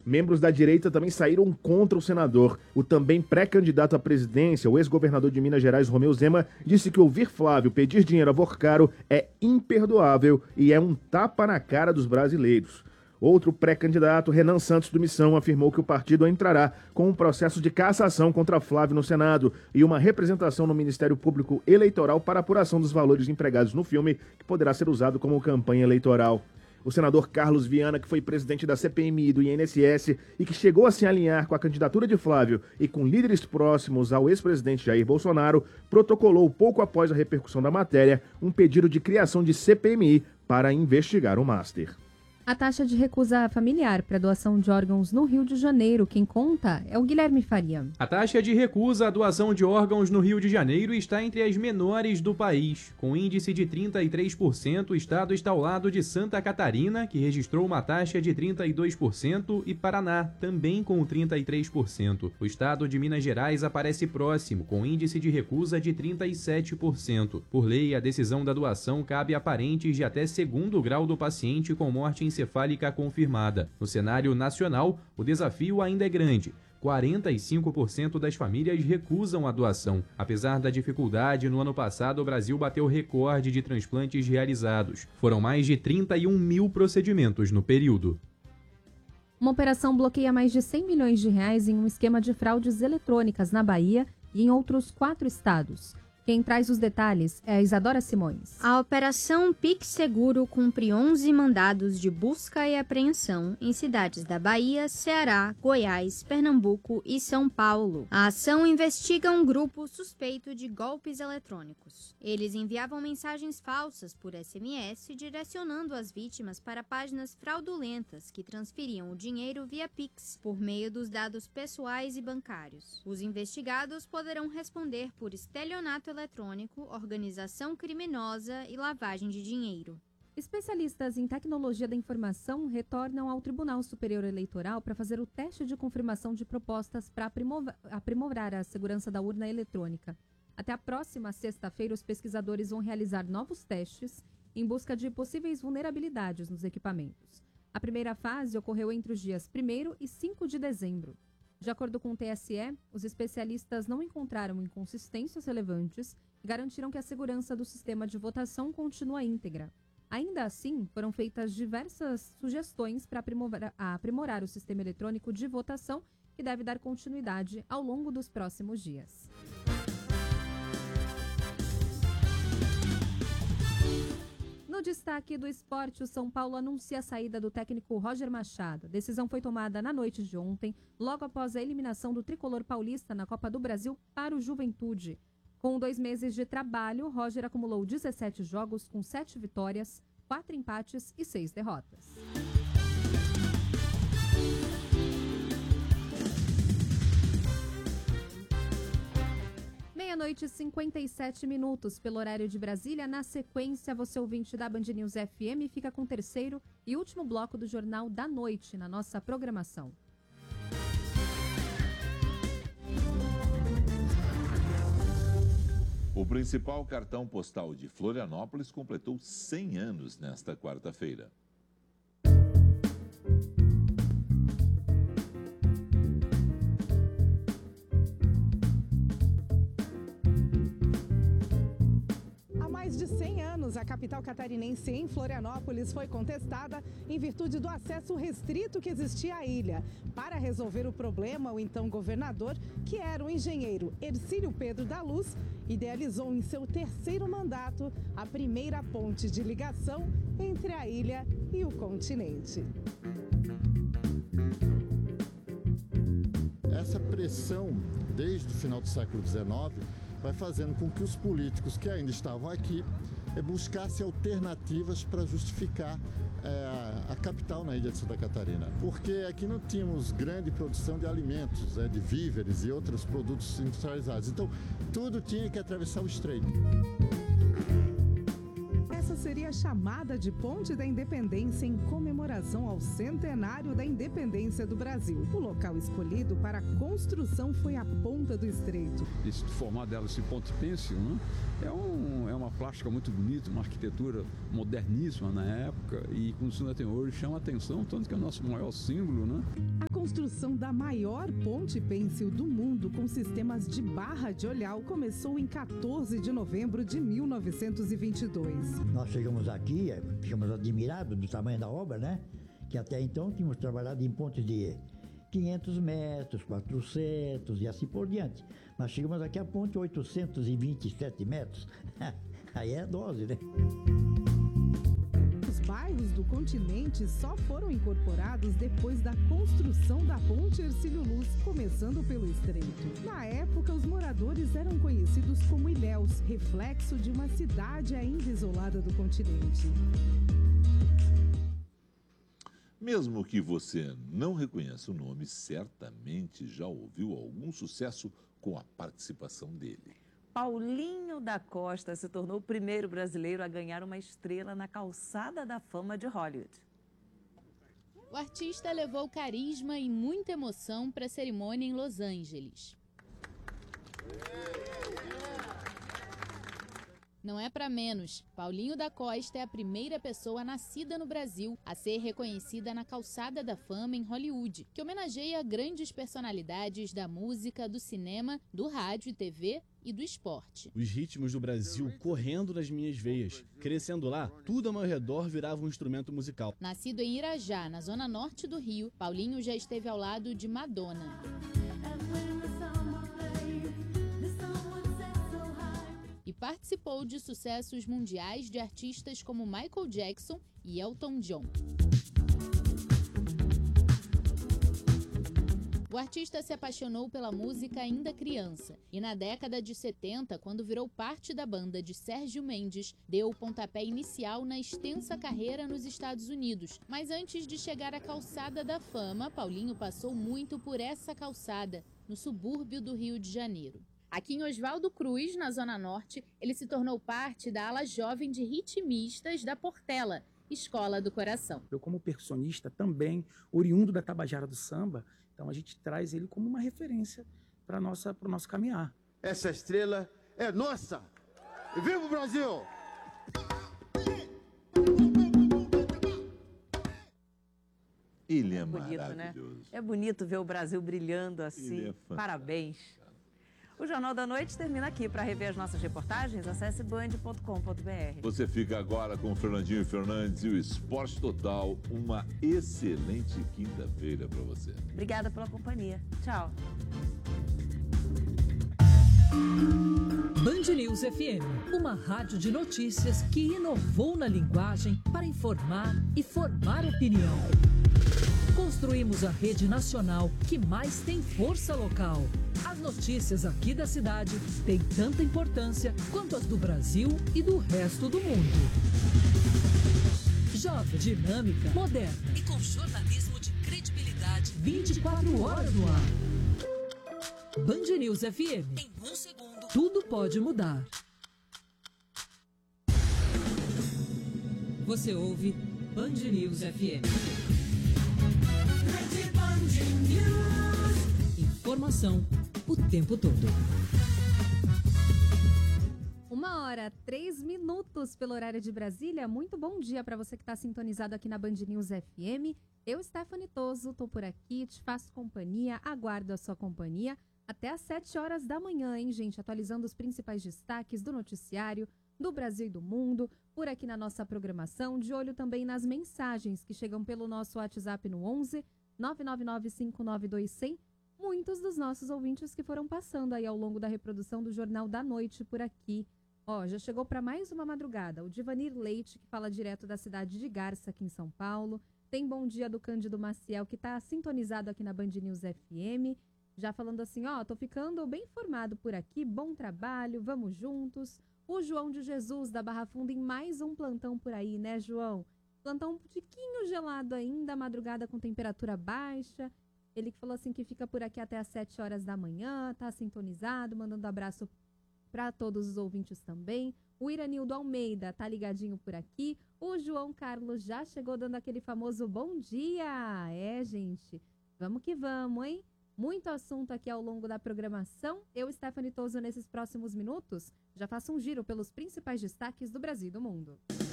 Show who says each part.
Speaker 1: Membros da direita também saíram contra o senador. O também pré-candidato à presidência, o ex-governador de Minas Gerais, Romeu Zema, disse que ouvir Flávio pedir dinheiro a Vorcaro é imperdoável e é um tapa na cara dos brasileiros. Outro pré-candidato, Renan Santos do Missão, afirmou que o partido entrará com um processo de cassação contra Flávio no Senado e uma representação no Ministério Público Eleitoral para apuração dos valores empregados no filme, que poderá ser usado como campanha eleitoral. O senador Carlos Viana, que foi presidente da CPMI e do INSS e que chegou a se alinhar com a candidatura de Flávio e com líderes próximos ao ex-presidente Jair Bolsonaro, protocolou pouco após a repercussão da matéria um pedido de criação de CPMI para investigar o Master.
Speaker 2: A taxa de recusa familiar para doação de órgãos no Rio de Janeiro, quem conta é o Guilherme Faria.
Speaker 3: A taxa de recusa à doação de órgãos no Rio de Janeiro está entre as menores do país. Com índice de 33%, o estado está ao lado de Santa Catarina, que registrou uma taxa de 32%, e Paraná, também com 33%. O estado de Minas Gerais aparece próximo, com índice de recusa de 37%. Por lei, a decisão da doação cabe a parentes de até segundo grau do paciente com morte encefálica confirmada. No cenário nacional, o desafio ainda é grande. 45% das famílias recusam a doação. Apesar da dificuldade, no ano passado o Brasil bateu recorde de transplantes realizados. Foram mais de 31 mil procedimentos no período.
Speaker 2: Uma operação bloqueia mais de 100 milhões de reais em um esquema de fraudes eletrônicas na Bahia e em outros 4 estados. Quem traz os detalhes é a Isadora Simões.
Speaker 4: A Operação PicSeguro cumpre 11 mandados de busca e apreensão em cidades da Bahia, Ceará, Goiás, Pernambuco e São Paulo. A ação investiga um grupo suspeito de golpes eletrônicos. Eles enviavam mensagens falsas por SMS, direcionando as vítimas para páginas fraudulentas que transferiam o dinheiro via Pix, por meio dos dados pessoais e bancários. Os investigados poderão responder por estelionato eletrônico, organização criminosa e lavagem de dinheiro.
Speaker 2: Especialistas em tecnologia da informação retornam ao Tribunal Superior Eleitoral para fazer o teste de confirmação de propostas para aprimorar a segurança da urna eletrônica. Até a próxima sexta-feira, os pesquisadores vão realizar novos testes em busca de possíveis vulnerabilidades nos equipamentos. A primeira fase ocorreu entre os dias 1º e 5 de dezembro. De acordo com o TSE, os especialistas não encontraram inconsistências relevantes e garantiram que a segurança do sistema de votação continua íntegra. Ainda assim, foram feitas diversas sugestões para aprimorar o sistema eletrônico de votação, que deve dar continuidade ao longo dos próximos dias. No destaque do esporte, o São Paulo anuncia a saída do técnico Roger Machado. A decisão foi tomada na noite de ontem, logo após a eliminação do tricolor paulista na Copa do Brasil para o Juventude. Com 2 meses de trabalho, Roger acumulou 17 jogos com 7 vitórias, 4 empates e 6 derrotas. Meia-noite e 57 minutos pelo horário de Brasília. Na sequência, você ouvinte da Band News FM fica com o terceiro e último bloco do Jornal da Noite na nossa programação.
Speaker 5: O principal cartão postal de Florianópolis completou 100 anos nesta quarta-feira.
Speaker 6: Mais de 100 anos, a capital catarinense em Florianópolis foi contestada em virtude do acesso restrito que existia à ilha. Para resolver o problema, o então governador, que era o engenheiro Hercílio Pedro da Luz, idealizou em seu terceiro mandato a primeira ponte de ligação entre a ilha e o continente.
Speaker 7: Essa pressão, desde o final do século XIX, vai fazendo com que os políticos que ainda estavam aqui buscassem alternativas para justificar a capital na ilha de Santa Catarina. Porque aqui não tínhamos grande produção de alimentos, de víveres e outros produtos industrializados. Então, tudo tinha que atravessar o estreito.
Speaker 6: Essa seria chamada de Ponte da Independência em comemoração ao centenário da independência do Brasil. O local escolhido para a construção foi a Ponta do Estreito.
Speaker 8: Esse formato dela, esse ponte pêncil, né? É uma plástica muito bonita, uma arquitetura moderníssima na época e como se ainda tem hoje, chama a atenção, tanto que é o nosso maior símbolo, né?
Speaker 6: A construção da maior ponte pêncil do mundo com sistemas de barra de olhal começou em 14 de novembro de 1922.
Speaker 9: Nós chegamos aqui, ficamos admirados do tamanho da obra, né? Que até então tínhamos trabalhado em pontes de 500 metros, 400 e assim por diante. Mas chegamos aqui a ponte 827 metros. Aí é dose, né?
Speaker 6: Os bairros do continente só foram incorporados depois da construção da ponte Hercílio Luz, começando pelo Estreito. Na época, os moradores eram conhecidos como ilhéus, reflexo de uma cidade ainda isolada do continente.
Speaker 5: Mesmo que você não reconheça o nome, certamente já ouviu algum sucesso com a participação dele.
Speaker 10: Paulinho da Costa se tornou o primeiro brasileiro a ganhar uma estrela na calçada da fama de Hollywood.
Speaker 11: O artista levou carisma e muita emoção para a cerimônia em Los Angeles. Não é para menos. Paulinho da Costa é a primeira pessoa nascida no Brasil a ser reconhecida na Calçada da Fama em Hollywood, que homenageia grandes personalidades da música, do cinema, do rádio e TV e do esporte.
Speaker 12: Os ritmos do Brasil correndo nas minhas veias. Crescendo lá, tudo ao meu redor virava um instrumento musical.
Speaker 11: Nascido em Irajá, na zona norte do Rio, Paulinho já esteve ao lado de Madonna. E participou de sucessos mundiais de artistas como Michael Jackson e Elton John. O artista se apaixonou pela música ainda criança e na década de 70, quando virou parte da banda de Sérgio Mendes, deu o pontapé inicial na extensa carreira nos Estados Unidos. Mas antes de chegar à Calçada da Fama, Paulinho passou muito por essa calçada, no subúrbio do Rio de Janeiro. Aqui em Oswaldo Cruz, na Zona Norte, ele se tornou parte da ala jovem de ritmistas da Portela, Escola do Coração.
Speaker 13: Eu, como percussionista, também oriundo da Tabajara do Samba, então a gente traz ele como uma referência para o nosso caminhar.
Speaker 14: Essa estrela é nossa! Viva o Brasil!
Speaker 5: Ele é
Speaker 10: bonito,
Speaker 5: maravilhoso.
Speaker 10: Né? É bonito ver o Brasil brilhando assim. Parabéns. O Jornal da Noite termina aqui. Para rever as nossas reportagens, acesse band.com.br.
Speaker 5: Você fica agora com o Fernandinho Fernandes e o Esporte Total. Uma excelente quinta-feira para você.
Speaker 10: Obrigada pela companhia. Tchau.
Speaker 15: Band News FM, uma rádio de notícias que inovou na linguagem para informar e formar opinião. Construímos a rede nacional que mais tem força local. As notícias aqui da cidade têm tanta importância quanto as do Brasil e do resto do mundo. Jovem, dinâmica, moderna e com jornalismo de credibilidade 24 horas no ar. Band News FM. Em um segundo, tudo pode mudar. Você ouve Band News FM. Informação o tempo todo.
Speaker 2: 1h03 pelo horário de Brasília. Muito bom dia para você que está sintonizado aqui na Band News FM. Eu, Stephanie Toso, estou por aqui, te faço companhia, aguardo a sua companhia até às 7 horas da manhã, hein, gente? Atualizando os principais destaques do noticiário do Brasil e do mundo, por aqui na nossa programação, de olho também nas mensagens que chegam pelo nosso WhatsApp no 11 999592100. Muitos dos nossos ouvintes que foram passando aí ao longo da reprodução do Jornal da Noite por aqui. Ó, já chegou para mais uma madrugada. O Divanir Leite, que fala direto da cidade de Garça, aqui em São Paulo. Tem bom dia do Cândido Maciel, que está sintonizado aqui na Band News FM. Já falando assim, ó, tô ficando bem informado por aqui. Bom trabalho, vamos juntos. O João de Jesus, da Barra Funda, em mais um plantão por aí, né, João? Plantão um tiquinho gelado ainda, madrugada com temperatura baixa. Ele que falou assim que fica por aqui até às 7 horas da manhã, tá sintonizado, mandando abraço para todos os ouvintes também. O Iranildo Almeida tá ligadinho por aqui. O João Carlos já chegou dando aquele famoso bom dia. É, gente, vamos que vamos, hein? Muito assunto aqui ao longo da programação. Eu, Stephanie Toso, nesses próximos minutos, já faço um giro pelos principais destaques do Brasil e do mundo.